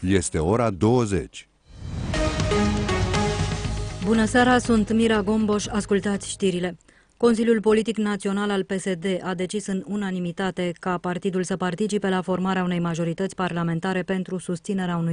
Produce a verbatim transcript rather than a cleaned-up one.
Este ora douăzeci. Bună seara, sunt Mira Gomboș, ascultați știrile. Consiliul Politic Național al P S D a decis în unanimitate ca partidul să participe la formarea unei majorități parlamentare pentru susținerea unui